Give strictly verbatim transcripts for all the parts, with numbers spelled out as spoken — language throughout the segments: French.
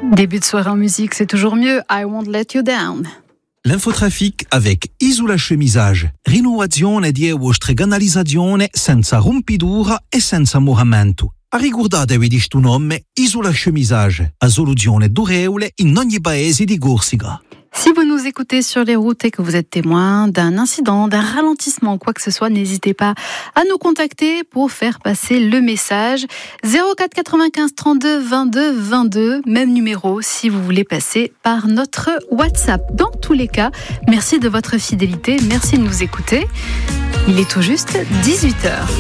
Début de soirée en musique, c'est toujours mieux. I won't let you down. L'infotrafic avec Isola Chemisage. Rinnovazione di vostre canalizzazione senza rompidura e senza moramento. Ricordatevi di sto nome Isola Chemisage, a soluzione durevole in ogni paese di Corsica. Si vous nous écoutez sur les routes et que vous êtes témoin d'un incident, d'un ralentissement, quoi que ce soit, n'hésitez pas à nous contacter pour faire passer le message. zéro quatre quatre-vingt-quinze trente-deux vingt-deux vingt-deux, même numéro si vous voulez passer par notre WhatsApp. Dans tous les cas, merci de votre fidélité, merci de nous écouter. Il est tout juste dix-huit heures.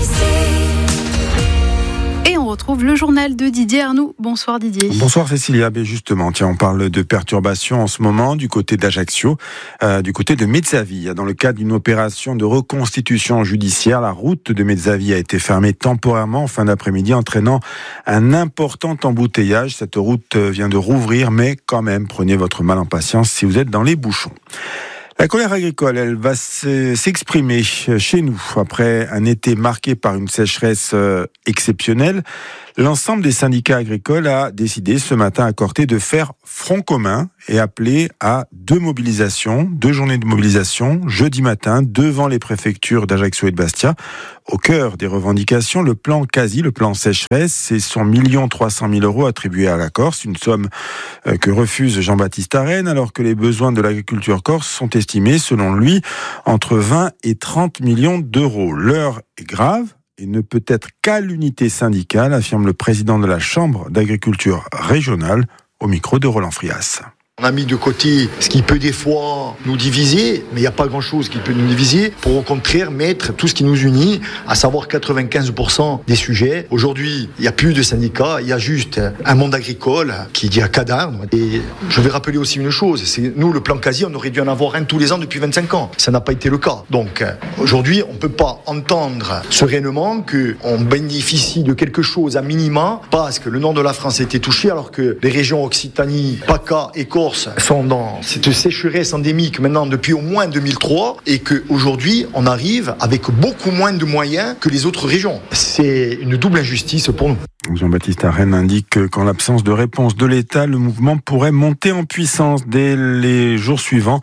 Et on retrouve le journal de Didier Arnoux. Bonsoir Didier. Bonsoir Cécilia. Mais justement, tiens, on parle de perturbations en ce moment du côté d'Ajaccio, euh, du côté de Mezzaville. Dans le cadre d'une opération de reconstitution judiciaire, la route de Mezzaville a été fermée temporairement en fin d'après-midi, entraînant un important embouteillage. Cette route vient de rouvrir, mais quand même, prenez votre mal en patience si vous êtes dans les bouchons. La colère agricole, elle va s'exprimer chez nous. Après un été marqué par une sécheresse exceptionnelle, l'ensemble des syndicats agricoles a décidé ce matin à Corté de faire front commun et appelé à deux mobilisations, deux journées de mobilisation, jeudi matin, devant les préfectures d'Ajaccio et de Bastia. Au cœur des revendications, le plan quasi, le plan sécheresse, c'est son un million trois cent mille euros attribué à la Corse, une somme que refuse Jean-Baptiste Arène, alors que les besoins de l'agriculture corse sont estimés, selon lui, entre vingt et trente millions d'euros. L'heure est grave et ne peut être qu'à l'unité syndicale, affirme le président de la Chambre d'agriculture régionale, au micro de Roland Frias. On a mis de côté ce qui peut des fois nous diviser, mais il n'y a pas grand-chose qui peut nous diviser, pour au contraire mettre tout ce qui nous unit, à savoir quatre-vingt-quinze pour cent des sujets. Aujourd'hui, il n'y a plus de syndicats, il y a juste un monde agricole qui dit à cadavre. Et je vais rappeler aussi une chose, c'est nous, le plan quasi, on aurait dû en avoir un tous les ans depuis vingt-cinq ans. Ça n'a pas été le cas. Donc aujourd'hui, on ne peut pas entendre sereinement qu'on bénéficie de quelque chose à minima, parce que le nord de la France a été touché, alors que les régions Occitanie, PACA et Corse sont dans cette sécheresse endémique maintenant depuis au moins deux mille trois et qu'aujourd'hui on arrive avec beaucoup moins de moyens que les autres régions. C'est une double injustice pour nous. Jean-Baptiste Arène indique qu'en l'absence de réponse de l'État, le mouvement pourrait monter en puissance dès les jours suivants.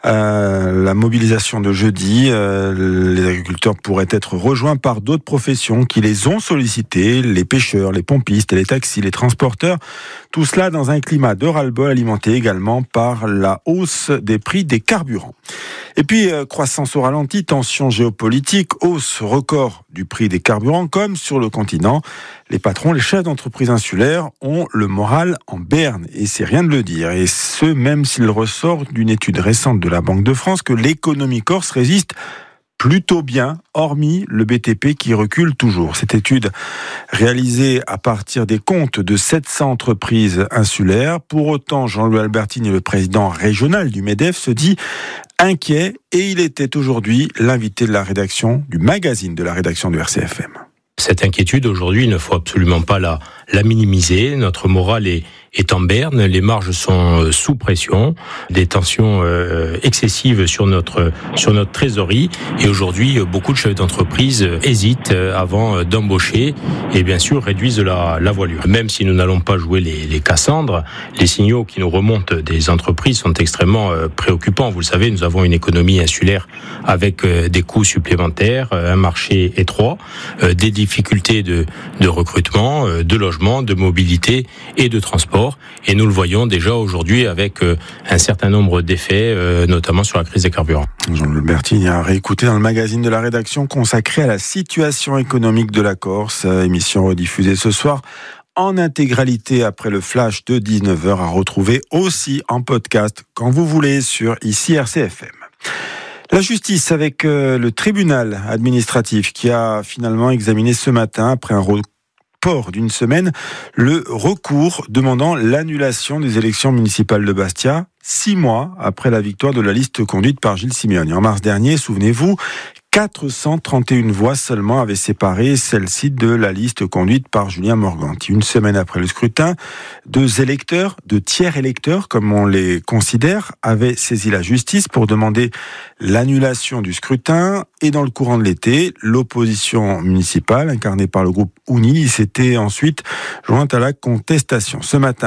Euh, la mobilisation de jeudi, euh, les agriculteurs pourraient être rejoints par d'autres professions qui les ont sollicités, les pêcheurs, les pompistes, les taxis, les transporteurs. Tout cela dans un climat de ras-le-bol alimenté également par la hausse des prix des carburants. Et puis, euh, croissance au ralenti, tension géopolitique, hausse record du prix des carburants, comme sur le continent. Les patrons, les chefs d'entreprise insulaires ont le moral en berne, et c'est rien de le dire. Et ce, même s'il ressort d'une étude récente de la Banque de France que l'économie corse résiste plutôt bien, hormis le B T P qui recule toujours. Cette étude réalisée à partir des comptes de sept cents entreprises insulaires. Pour autant, Jean-Louis Albertini, le président régional du MEDEF, se dit inquiet, et il était aujourd'hui l'invité de la rédaction, du magazine de la rédaction de R C F M. Cette inquiétude, aujourd'hui, il ne faut absolument pas la, la minimiser. Notre morale est, est en berne, les marges sont sous pression, des tensions euh, excessives sur notre, sur notre trésorerie. Et aujourd'hui, beaucoup de chefs d'entreprise hésitent avant d'embaucher et bien sûr réduisent la, la voilure. Même si nous n'allons pas jouer les, les Cassandres, les signaux qui nous remontent des entreprises sont extrêmement euh, préoccupants. Vous le savez, nous avons une économie insulaire avec euh, des coûts supplémentaires, euh, un marché étroit, euh, des difficultés de, de recrutement, euh, de logement, de mobilité et de transport. Et nous le voyons déjà aujourd'hui avec euh, un certain nombre d'effets, euh, notamment sur la crise des carburants. Jean-Louis Albertini a réécouté dans le magazine de la rédaction consacré à la situation économique de la Corse, émission rediffusée ce soir en intégralité après le flash de dix-neuf heures, à retrouver aussi en podcast quand vous voulez sur ici R C F M. La justice avec euh, le tribunal administratif qui a finalement examiné ce matin, après un report d'une semaine, le recours demandant l'annulation des élections municipales de Bastia, six mois après la victoire de la liste conduite par Gilles Simeoni. En mars dernier, souvenez-vous, quatre cent trente et une voix seulement avaient séparé celle-ci de la liste conduite par Julien Morganti. Une semaine après le scrutin, deux électeurs, deux tiers électeurs, comme on les considère, avaient saisi la justice pour demander l'annulation du scrutin. Et dans le courant de l'été, l'opposition municipale, incarnée par le groupe Ouni, s'était ensuite jointe à la contestation. Ce matin,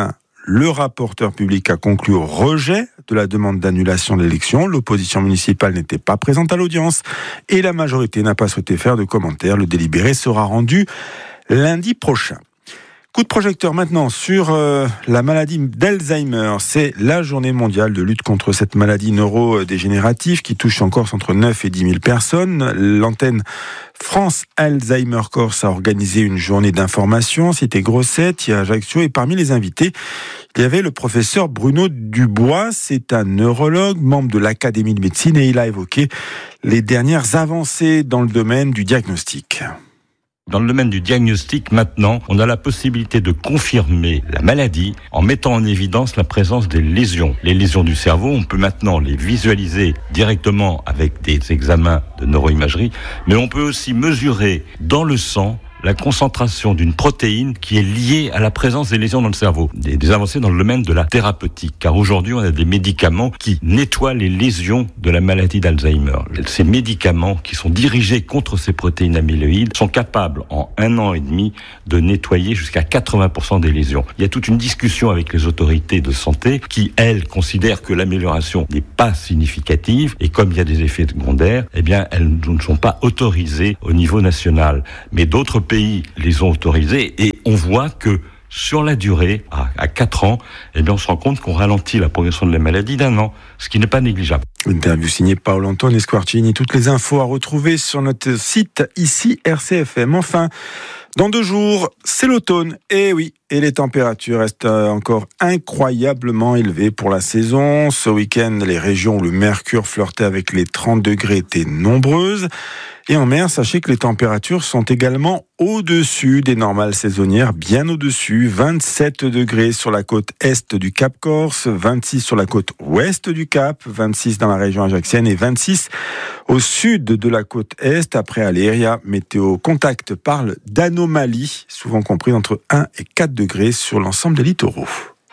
Le rapporteur public a conclu au rejet de la demande d'annulation de l'élection. L'opposition municipale n'était pas présente à l'audience et la majorité n'a pas souhaité faire de commentaires. Le délibéré sera rendu lundi prochain. Coup de projecteur maintenant sur euh, la maladie d'Alzheimer. C'est la journée mondiale de lutte contre cette maladie neurodégénérative qui touche en Corse entre neuf et dix mille personnes. L'antenne France Alzheimer Corse a organisé une journée d'information. C'était Grosset, il y a Ajaccio et parmi les invités, il y avait le professeur Bruno Dubois. C'est un neurologue, membre de l'Académie de médecine et il a évoqué les dernières avancées dans le domaine du diagnostic. Dans le domaine du diagnostic, maintenant, on a la possibilité de confirmer la maladie en mettant en évidence la présence des lésions. Les lésions du cerveau, on peut maintenant les visualiser directement avec des examens de neuroimagerie, mais on peut aussi mesurer dans le sang la concentration d'une protéine qui est liée à la présence des lésions dans le cerveau. Des, des avancées dans le domaine de la thérapeutique, car aujourd'hui on a des médicaments qui nettoient les lésions de la maladie d'Alzheimer. Ces médicaments qui sont dirigés contre ces protéines amyloïdes sont capables en un an et demi de nettoyer jusqu'à quatre-vingts pour cent des lésions. Il y a toute une discussion avec les autorités de santé qui, elles, considèrent que l'amélioration n'est pas significative et comme il y a des effets secondaires, eh bien elles ne sont pas autorisées au niveau national. Mais d'autres pays pays les ont autorisés et on voit que sur la durée, à, à quatre ans, eh bien on se rend compte qu'on ralentit la progression de la maladie d'un an, ce qui n'est pas négligeable. Une interview signée Paolo Antone Squarcini. Toutes les infos à retrouver sur notre site ici R C F M. Enfin, dans deux jours, c'est l'automne. Et oui, et les températures restent encore incroyablement élevées pour la saison. Ce week-end, les régions où le mercure flirtait avec les trente degrés étaient nombreuses. Et en mer, sachez que les températures sont également au-dessus des normales saisonnières, bien au-dessus. vingt-sept degrés sur la côte est du Cap Corse, vingt-six sur la côte ouest du Cap, vingt-six dans la région ajaxienne et vingt-six au sud de la côte est. Après Aléria, Météo Contact parle d'anomalies, souvent comprises entre un et quatre degrés sur l'ensemble des littoraux.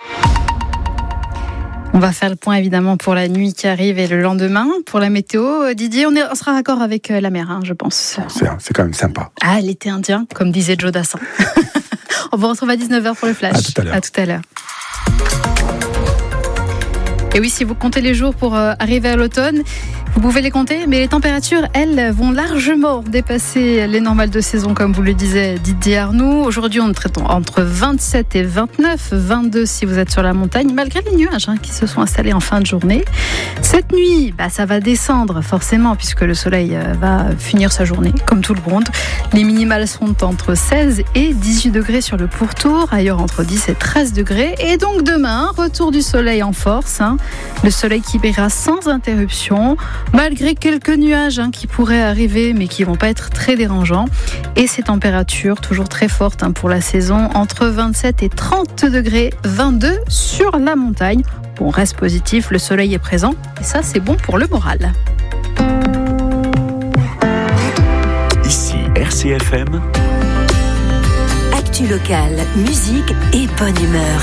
On va faire le point évidemment pour la nuit qui arrive et le lendemain. Pour la météo, Didier, on, est, on sera raccord avec la mer, hein, je pense. C'est, c'est quand même sympa. Ah, l'été indien, comme disait Joe Dassin. On vous retrouve à dix-neuf heures pour le flash. À tout à l'heure. À tout à l'heure. Et oui, si vous comptez les jours pour euh, arriver à l'automne, vous pouvez les compter, mais les températures, elles, vont largement dépasser les normales de saison, comme vous le disait Didier Arnoux. Aujourd'hui, on est entre vingt-sept et vingt-neuf, vingt-deux si vous êtes sur la montagne, malgré les nuages hein, qui se sont installés en fin de journée. Cette nuit, bah, ça va descendre forcément, puisque le soleil va finir sa journée, comme tout le monde. Les minimales sont entre seize et dix-huit degrés sur le pourtour, ailleurs entre dix et treize degrés. Et donc demain, retour du soleil en force, hein. Le soleil qui brillera sans interruption, malgré quelques nuages hein, qui pourraient arriver, mais qui ne vont pas être très dérangeants. Et ces températures, toujours très fortes hein, pour la saison, entre vingt-sept et trente degrés, vingt-deux sur la montagne. Bon, reste positif, le soleil est présent, et ça, c'est bon pour le moral. Ici, R C F M. Actu locale, musique et bonne humeur.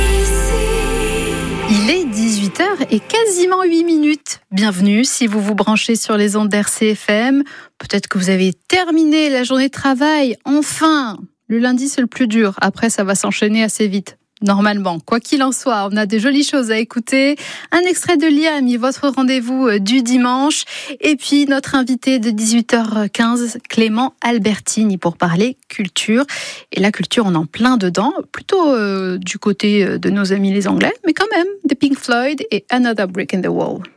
Il est dix-huit heures et quasiment huit minutes. Bienvenue si vous vous branchez sur les ondes d'R C F M. Peut-être que vous avez terminé la journée de travail. Enfin, le lundi c'est le plus dur. Après, ça va s'enchaîner assez vite. Normalement, quoi qu'il en soit, on a de jolies choses à écouter. Un extrait de Liam, votre rendez-vous du dimanche. Et puis notre invité de dix-huit heures quinze, Clément Albertini, pour parler culture. Et la culture, on est en plein dedans, plutôt euh, du côté de nos amis les Anglais, mais quand même, des Pink Floyd et Another Brick in the Wall.